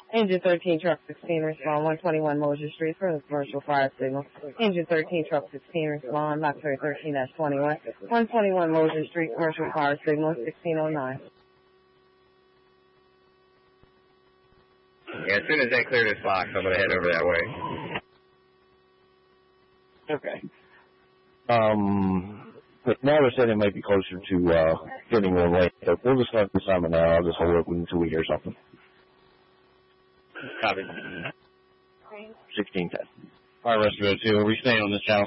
Engine 13, truck 16, respond 121 Mosier Street for the commercial fire signal. Engine 13, truck 16, respond Knoxbury 13-21, 121 Mosier Street, commercial fire signal, 1609. Yeah, as soon as they clear this box, I'm going to head over that way. Okay. But now they're saying it might be closer to getting one late. So we'll just start this time now. I'll just hold it until we hear something. Copy. 1610. All right, Rescue 2, are we staying on this channel?